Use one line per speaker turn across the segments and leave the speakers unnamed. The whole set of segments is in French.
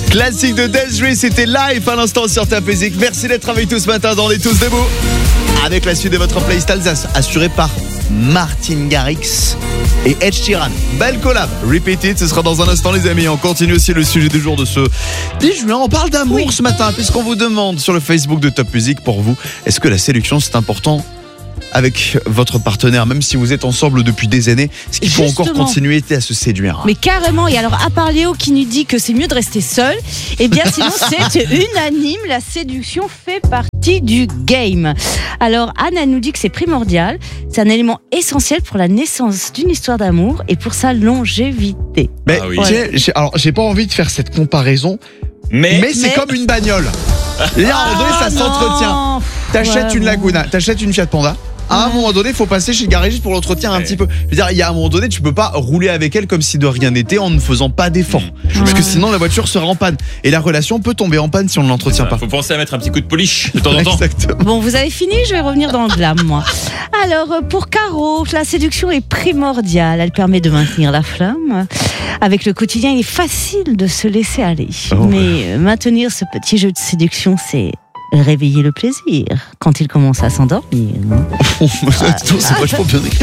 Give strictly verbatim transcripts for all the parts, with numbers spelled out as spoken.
Classique de Desiree, c'était live à l'instant sur Top Music. Merci d'être avec nous ce matin dans Les Tous Debout. Avec la suite de votre playlist Alsace, assurée par Martin Garrix et Ed Sheeran. Belle collab, Repeat It, ce sera dans un instant les amis. On continue aussi le sujet du jour de ce dix juin. On parle d'amour oui. ce matin, puisqu'on vous demande sur le Facebook de Top Music, pour vous, est-ce que la séduction c'est important avec votre partenaire, même si vous êtes ensemble depuis des années, est-ce qu'il faut Justement. encore continuer à se séduire?
Mais carrément, et alors à part Léo qui nous dit que c'est mieux de rester seul, eh bien sinon c'est unanime, la séduction fait partie du game. Alors Anne, elle nous dit que c'est primordial, c'est un élément essentiel pour la naissance d'une histoire d'amour et pour sa longévité.
Mais ah oui. j'ai, j'ai, alors j'ai pas envie de faire cette comparaison, mais, mais c'est mais... comme une bagnole. Là, à un moment donné, ça non. s'entretient. T'achètes ouais, une Laguna, t'achètes une Fiat Panda. À un moment donné, il faut passer chez le garagiste pour l'entretien un ouais. petit peu. Je veux dire, il y a un moment donné, tu peux pas rouler avec elle comme si de rien n'était en ne faisant pas d'efforts. Mmh. Parce que sinon, la voiture sera en panne. Et la relation peut tomber en panne si on ne l'entretient pas.
Faut penser à mettre un petit coup de polish de temps en temps.
Exactement.
Bon, vous avez fini, je vais revenir dans le glam, moi. Alors, pour Caro, la séduction est primordiale. Elle permet de maintenir la flamme. Avec le quotidien, il est facile de se laisser aller. Oh, Mais ouais. maintenir ce petit jeu de séduction, c'est réveiller le plaisir quand il commence à s'endormir.
C'est vachement bien écrit.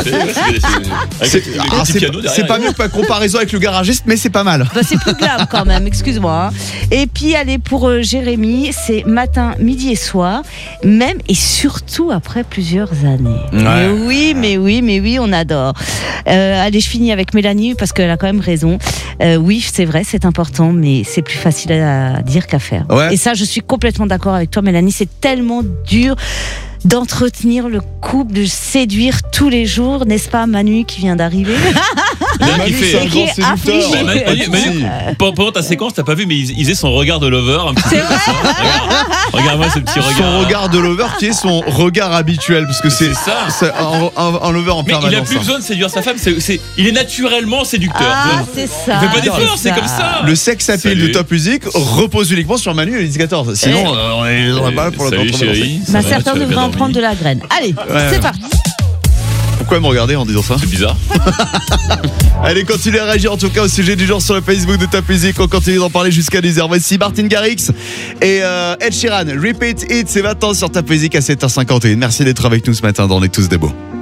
C'est, ah, c'est, c'est pas mieux que ma comparaison avec le garagiste, mais c'est pas mal.
Bah, c'est plus glam quand même, excuse-moi. Et puis, allez, pour euh, Jérémy, c'est matin, midi et soir, même et surtout après plusieurs années. Ouais. Mais oui, mais oui, mais oui, on adore. Euh, allez, je finis avec Mélanie parce qu'elle a quand même raison. Euh, oui, c'est vrai, c'est important, mais c'est plus facile à dire qu'à faire. Ouais. Et ça, je suis complètement d'accord avec toi, Mélanie. C'est tellement dur d'entretenir le couple, de séduire tous les jours, n'est-ce pas, Manu qui vient d'arriver?
Manu, c'est un grand séducteur.
Manu, Manu, Manu, pendant ta séquence, t'as pas vu, mais il faisait son regard de lover un petit
c'est
peu.
Vrai
regarde, regarde-moi ce petit regard.
Son regard de lover qui est son regard habituel, parce que c'est, c'est ça. C'est un, un, un lover en
mais
permanence.
Il a plus besoin de séduire sa femme. C'est, c'est, il est naturellement séducteur.
Ah, c'est ça.
Il fait pas d'efforts, c'est comme ça.
Le sex appeal de Top Music repose uniquement sur Manu et les quatorze. Sinon, euh, on est dans la balle pour la controverse.
Bah, certains devraient en prendre de la graine. Allez, ouais, c'est ouais. parti.
Pourquoi me regarder en disant ça?
C'est bizarre.
Allez, continuez à réagir en tout cas au sujet du jour sur le Facebook de Top Music. On continue d'en parler jusqu'à dix heures. Voici Martin Garrix et euh, Ed Sheeran. Repeat It, c'est maintenant sur Top Music à sept heures cinquante et un. Merci d'être avec nous ce matin dans On est tous debout.